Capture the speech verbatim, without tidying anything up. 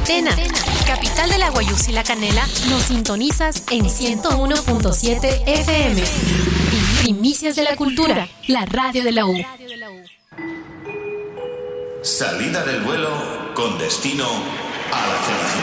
Centena, capital de la Guayús y la Canela, nos sintonizas en ciento uno punto siete F M. Primicias de la Cultura, la radio de la U. Salida del vuelo con destino a la felicidad.